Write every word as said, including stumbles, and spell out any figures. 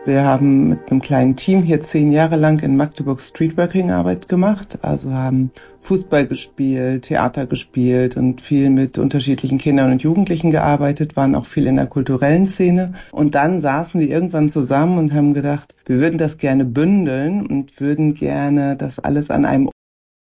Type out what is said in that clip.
Wir haben mit einem kleinen Team hier zehn Jahre lang in Magdeburg Streetworking-Arbeit gemacht, also haben Fußball gespielt, Theater gespielt und viel mit unterschiedlichen Kindern und Jugendlichen gearbeitet, waren auch viel in der kulturellen Szene. Und dann saßen wir irgendwann zusammen und haben gedacht, wir würden das gerne bündeln und würden gerne das alles an einem